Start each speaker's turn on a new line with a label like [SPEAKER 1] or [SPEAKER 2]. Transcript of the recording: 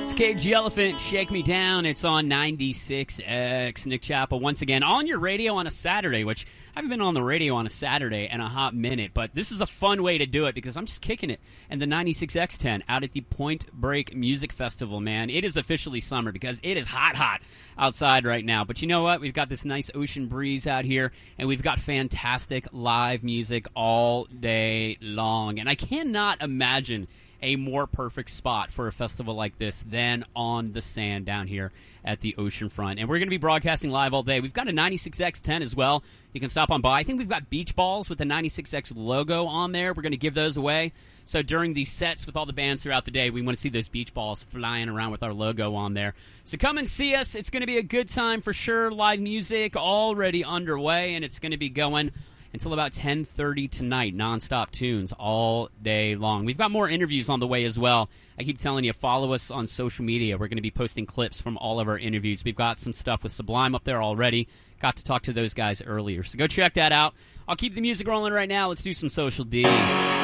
[SPEAKER 1] Cage Elephant, Shake Me Down. It's on 96X. Nick Chappell once again on your radio on a Saturday, which I haven't been on the radio on a Saturday in a hot minute, but this is a fun way to do it because I'm just kicking it in the 96X tent out at the Point Break Music Festival, man. It is officially summer because it is hot outside right now. But you know what? We've got this nice ocean breeze out here, and we've got fantastic live music all day long. And I cannot imagine a more perfect spot for a festival like this than on the sand down here at the oceanfront. And we're going to be broadcasting live all day. We've got a 96X tent as well. You can stop on by. I think we've got beach balls with the 96X logo on there. We're going to give those away. So during these sets with all the bands throughout the day, we want to see those beach balls flying around with our logo on there. So come and see us. It's going to be a good time for sure. Live music already underway, and it's going to be going until about 10:30 tonight, nonstop tunes all day long. We've got more interviews on the way as well. I keep telling you, follow us on social media. We're going to be posting clips from all of our interviews. We've got some stuff with Sublime up there already. Got to talk to those guys earlier. So go check that out. I'll keep the music rolling right now. Let's do some Social D.